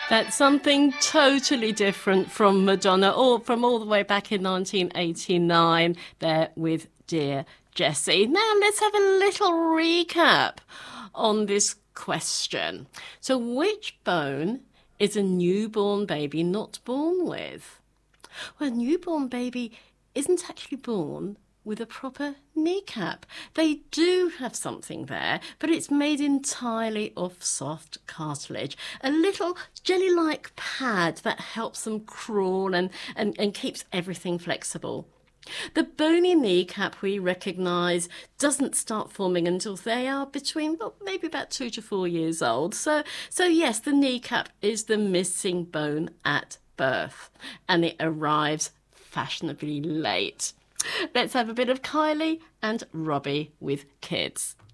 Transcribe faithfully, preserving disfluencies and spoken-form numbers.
That's something totally different from Madonna, or from all the way back in nineteen eighty-nine, there with Dear Jessie. Now let's have a little recap on this question. So which bone is a newborn baby not born with? Well, a newborn baby isn't actually born with a proper kneecap. They do have something there, but it's made entirely of soft cartilage. A little jelly-like pad that helps them crawl and, and, and keeps everything flexible. The bony kneecap, we recognise, doesn't start forming until they are between, well, maybe about two to four years old. So, so yes, the kneecap is the missing bone at birth, and it arrives fashionably late. Let's have a bit of Kylie and Robbie with Kids.